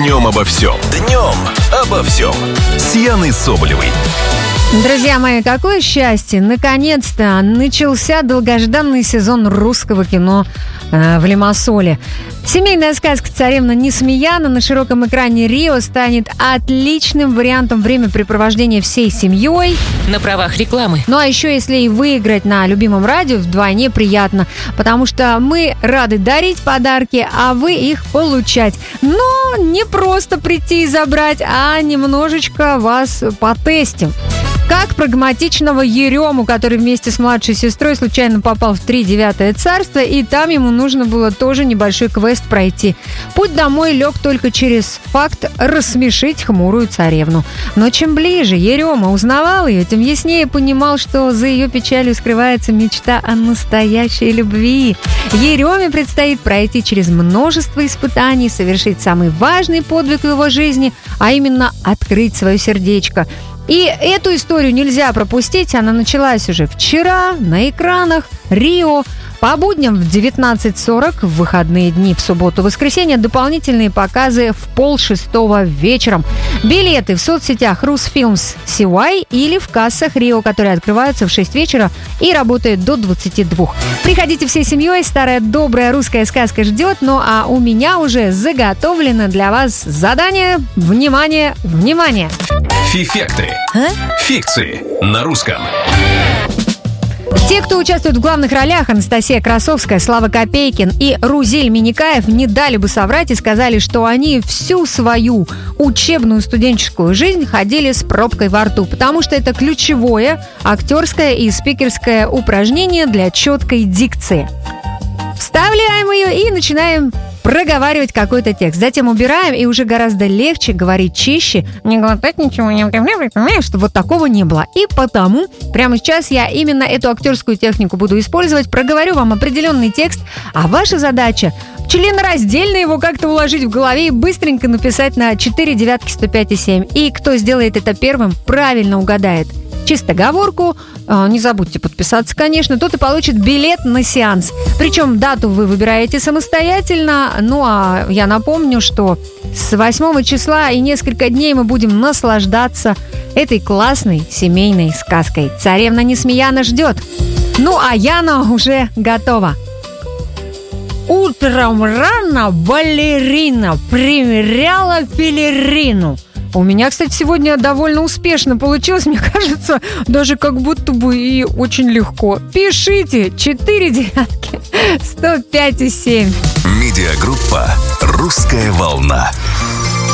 Днем обо всем. Днем обо всем. С Яной Соболевой. Друзья мои, какое счастье! Наконец-то начался долгожданный сезон русского кино в Лимассоле. Семейная сказка «Царевна Несмеяна» на широком экране Рио станет отличным вариантом времяпрепровождения всей семьей. На правах рекламы. Ну а еще если и выиграть на любимом радио, вдвойне приятно, потому что мы рады дарить подарки, а вы их получать. Но не просто прийти и забрать, а немножечко вас потестим. Как прагматичного Ерему, который вместе с младшей сестрой случайно попал в 39-е царство, и там ему нужно было тоже небольшой квест пройти. Путь домой лег только через факт рассмешить хмурую царевну. Но чем ближе Ерема узнавал ее, тем яснее понимал, что за ее печалью скрывается мечта о настоящей любви. Ереме предстоит пройти через множество испытаний, совершить самый важный подвиг в его жизни, а именно открыть свое сердечко. И эту историю нельзя пропустить, она началась уже вчера на экранах Рио. По будням в 19:40, в выходные дни, в субботу-воскресенье, дополнительные показы в 5:30 вечером. Билеты в соцсетях Русфилмс CY или в кассах Рио, которые открываются в 6 вечера и работают до 22. Приходите всей семьей, старая добрая русская сказка ждет, ну а у меня уже заготовлено для вас задание. Внимание, внимание! Фифекты. Фикции на русском. Те, кто участвует в главных ролях, Анастасия Красовская, Слава Копейкин и Рузель Миникаев, не дали бы соврать и сказали, что они всю свою учебную студенческую жизнь ходили с пробкой во рту, потому что это ключевое актерское и спикерское упражнение для четкой дикции. Вставляем ее и начинаем проговаривать какой-то текст. Затем убираем, и уже гораздо легче говорить чище, не глотать ничего, чтобы вот такого не было. И потому прямо сейчас я именно эту актерскую технику буду использовать. Проговорю вам определенный текст, а ваша задача членораздельно его как-то уложить в голове и быстренько написать на 4 девятки 105 и 7. И кто сделает это первым, правильно угадает чистоговорку, не забудьте подписаться, конечно, тот и получит билет на сеанс. Причем дату вы выбираете самостоятельно. Ну а я напомню, что с 8 числа и несколько дней мы будем наслаждаться этой классной семейной сказкой. «Царевна Несмеяна» ждет. Ну а Яна уже готова. Утром рано балерина примеряла пелерину. У меня, кстати, сегодня довольно успешно получилось, мне кажется, даже как будто бы и очень легко. Пишите 4 девятки 105 и 7. Медиагруппа «Русская волна».